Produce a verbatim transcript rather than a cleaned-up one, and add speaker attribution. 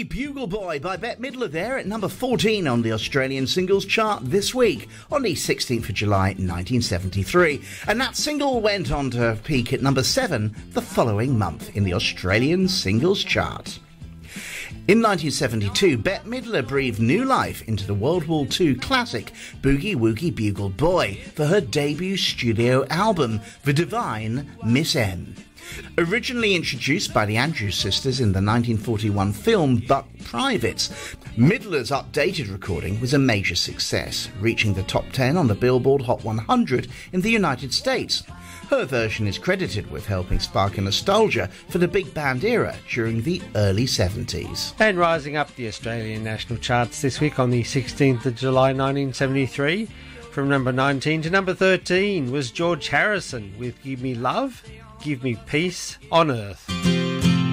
Speaker 1: Woogie Bugle Boy by Bette Midler there at number fourteen on the Australian singles chart this week on the sixteenth of July nineteen seventy-three. And that single went on to peak at number seven the following month in the Australian singles chart. In nineteen seventy-two, Bette Midler breathed new life into the World War Two classic Boogie Woogie Bugle Boy for her debut studio album, The Divine Miss M. Originally introduced by the Andrews Sisters in the nineteen forty-one film Buck Privates, Midler's updated recording was a major success, reaching the top ten on the Billboard Hot one hundred in the United States. Her version is credited with helping spark a nostalgia for the big band era during the early seventies.
Speaker 2: And rising up the Australian national charts this week on the sixteenth of July nineteen seventy-three, from number nineteen to number thirteen was George Harrison with Give Me Love, Give Me Peace on Earth.